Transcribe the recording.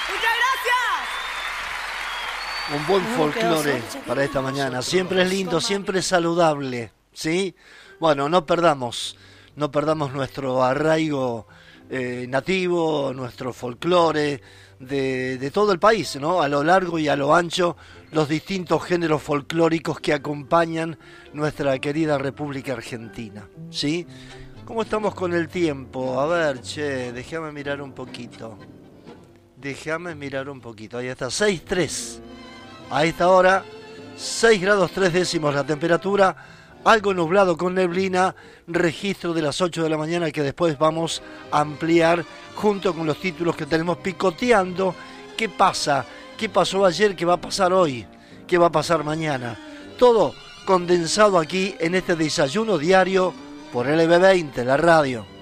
Muchas gracias. Un buen folclore para esta mañana. Siempre es lindo, siempre es saludable, ¿sí? Bueno, no perdamos nuestro arraigo nativo, nuestro folclore de todo el país, ¿no? A lo largo y a lo ancho, los distintos géneros folclóricos que acompañan nuestra querida República Argentina, ¿sí? ¿Cómo estamos con el tiempo? A ver, déjame mirar un poquito. Ahí está, 6:03. A esta hora, 6 grados 3 décimos la temperatura, algo nublado con neblina, registro de las 8 de la mañana que después vamos a ampliar junto con los títulos que tenemos picoteando. ¿Qué pasa? ¿Qué pasó ayer? ¿Qué va a pasar hoy? ¿Qué va a pasar mañana? Todo condensado aquí en este desayuno diario por LB20, la radio.